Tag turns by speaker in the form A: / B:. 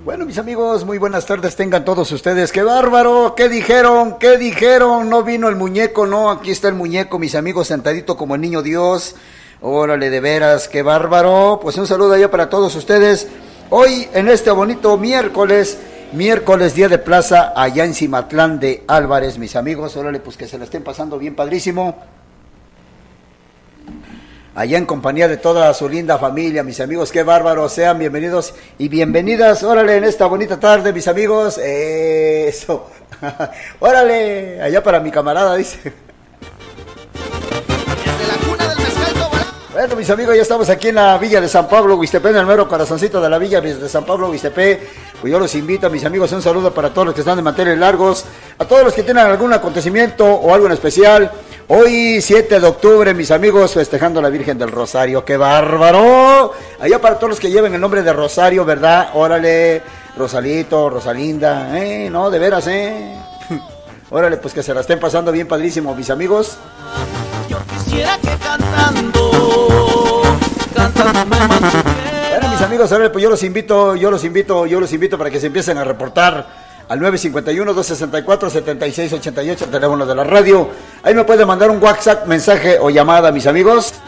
A: Bueno, mis amigos, muy buenas tardes tengan todos ustedes. ¡Qué bárbaro! ¿Qué dijeron? ¿Qué dijeron? No vino el muñeco, no, aquí está el muñeco, mis amigos, sentadito como el niño Dios. Órale, de veras, qué bárbaro. Pues un saludo allá para todos ustedes. Hoy, en este bonito miércoles, día de plaza, allá en Cimatlán de Álvarez, mis amigos. Órale, pues que se la estén pasando bien padrísimo. Allá en compañía de toda su linda familia, mis amigos, qué bárbaros, sean bienvenidos y bienvenidas, órale, en esta bonita tarde, mis amigos, eso, órale, allá para mi camarada, dice.
B: Desde la cuna del mezcal Tobalá.
A: Bueno, mis amigos, ya estamos aquí en la villa de San Pablo, Huixtepec, en el mero corazoncito de la villa de San Pablo, Huixtepec. Pues yo los invito, mis amigos, un saludo para todos los que están de manteles largos, a todos los que tienen algún acontecimiento o algo en especial. Hoy, 7 de octubre, mis amigos, festejando a la Virgen del Rosario. ¡Qué bárbaro! Allá para todos los que lleven el nombre de Rosario, ¿verdad? Órale, Rosalito, Rosalinda, no, de veras, Órale, pues que se la estén pasando bien padrísimo, mis amigos.
B: Yo quisiera que cantando me mantuviera.
A: Bueno, mis amigos, ahora pues yo los invito para que se empiecen a reportar al 951-264-7688, el teléfono de la radio. Ahí me pueden mandar un WhatsApp, mensaje o llamada, mis amigos.